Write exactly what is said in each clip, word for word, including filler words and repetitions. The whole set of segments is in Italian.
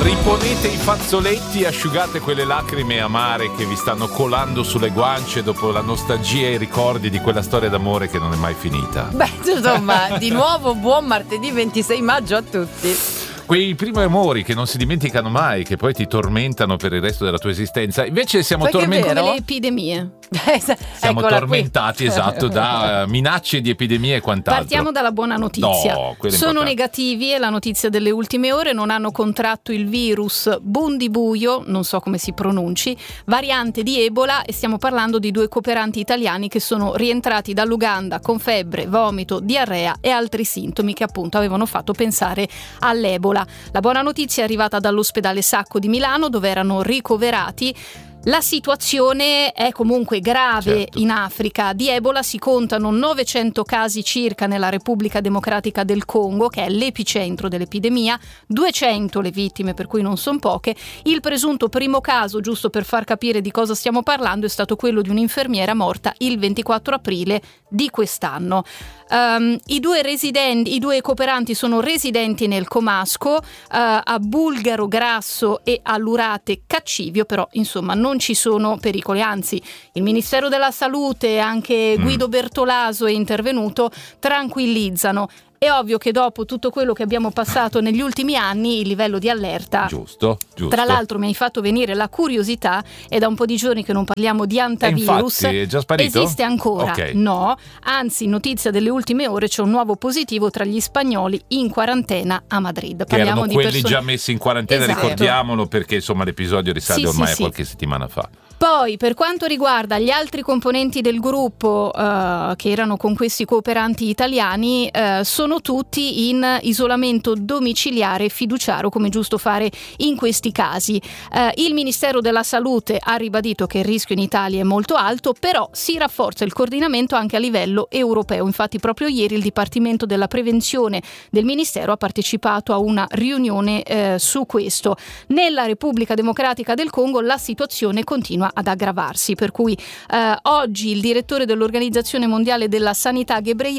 Riponete i fazzoletti, asciugate quelle lacrime amare che vi stanno colando sulle guance dopo la nostalgia e i ricordi di quella storia d'amore che non è mai finita. Beh, insomma, di nuovo buon martedì ventisei maggio a tutti. Quei primi amori che non si dimenticano mai, che poi ti tormentano per il resto della tua esistenza. Invece siamo tormentati. Come le epidemie. Siamo Eccola tormentati, qui. esatto, da uh, minacce di epidemie e quant'altro. Partiamo dalla buona notizia. No, Sono negativi e la notizia delle ultime ore, non hanno contratto il virus Bundibuyo, non so come si pronunci, variante di Ebola, e stiamo parlando di due cooperanti italiani che sono rientrati dall'Uganda con febbre, vomito, diarrea e altri sintomi che appunto avevano fatto pensare all'Ebola. La buona notizia è arrivata dall'ospedale Sacco di Milano, dove erano ricoverati. La situazione è comunque grave, certo. In Africa. Di Ebola si contano novecento casi circa nella Repubblica Democratica del Congo, che è l'epicentro dell'epidemia, duecento le vittime, per cui non sono poche. Il presunto primo caso, giusto per far capire di cosa stiamo parlando, è stato quello di un'infermiera morta il ventiquattro aprile di quest'anno. Um, i due residenti, i due cooperanti sono residenti nel Comasco, uh, a Bulgaro Grasso e a Lurate Caccivio, però insomma non ci sono pericoli, anzi il Ministero della Salute e anche Guido Bertolaso è intervenuto, tranquillizzano. È ovvio che dopo tutto quello che abbiamo passato negli ultimi anni il livello di allerta, giusto, giusto. Tra l'altro mi hai fatto venire la curiosità, è da un po' di giorni che non parliamo di antivirus. E infatti, è già sparito? Esiste ancora? Okay. No, anzi notizia delle ultime ore, c'è un nuovo positivo tra gli spagnoli in quarantena a Madrid. Che Parliamo erano di quelli persone... già messi in quarantena, esatto. Ricordiamolo, perché insomma l'episodio risale sì, ormai sì, a sì. qualche settimana fa. Poi, per quanto riguarda gli altri componenti del gruppo uh, che erano con questi cooperanti italiani, uh, sono tutti in isolamento domiciliare fiduciario, come è giusto fare in questi casi. Uh, il Ministero della Salute ha ribadito che il rischio in Italia è molto alto, però si rafforza il coordinamento anche a livello europeo. Infatti proprio ieri il Dipartimento della Prevenzione del Ministero ha partecipato a una riunione uh, su questo. Nella Repubblica Democratica del Congo la situazione continua ad aggravarsi, per cui eh, oggi il direttore dell'Organizzazione Mondiale della Sanità Gebre-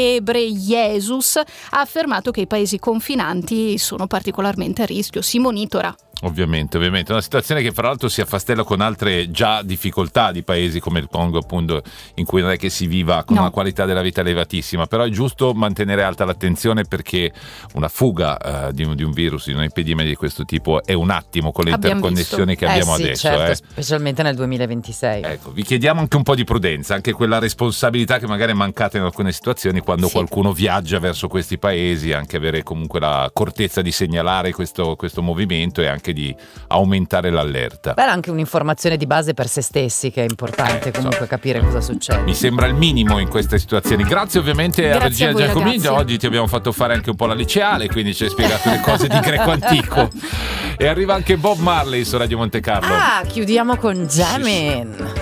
Ghebreyesus ha affermato che i paesi confinanti sono particolarmente a rischio, si monitora. Ovviamente, ovviamente, una situazione che fra l'altro si affastella con altre già difficoltà di paesi come il Congo, appunto, in cui non è che si viva con no. una qualità della vita elevatissima, però è giusto mantenere alta l'attenzione, perché una fuga uh, di, un, di un virus, di un'epidemia di questo tipo è un attimo con le abbiamo interconnessioni visto. che abbiamo eh sì, adesso. Certo, eh. specialmente nel duemilaventisei. Ecco, vi chiediamo anche un po' di prudenza, anche quella responsabilità che magari è mancata in alcune situazioni quando sì. qualcuno viaggia verso questi paesi, anche avere comunque la accortezza di segnalare questo, questo movimento e anche di aumentare l'allerta. Beh, anche un'informazione di base per se stessi, che è importante eh, comunque so. capire cosa succede. Mi sembra il minimo in queste situazioni. Grazie ovviamente Grazie a Regina a voi, Giacomini. ragazzi. Oggi ti abbiamo fatto fare anche un po' la liceale, quindi ci hai spiegato le cose di greco antico. E arriva anche Bob Marley su Radio Monte Carlo. Ah, chiudiamo con Jamin.